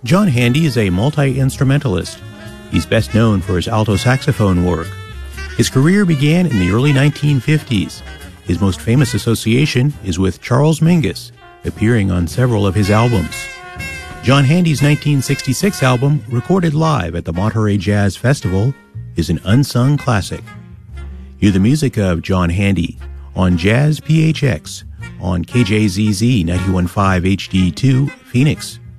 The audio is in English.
John Handy is a multi-instrumentalist. He's best known for his alto saxophone work. His career began in the early 1950s. His most famous association is with Charles Mingus, appearing on several of his albums. John Handy's 1966 album, recorded live at the Monterey Jazz Festival, is an unsung classic. Hear the music of John Handy on Jazz PHX on KJZZ 91.5 HD2, Phoenix.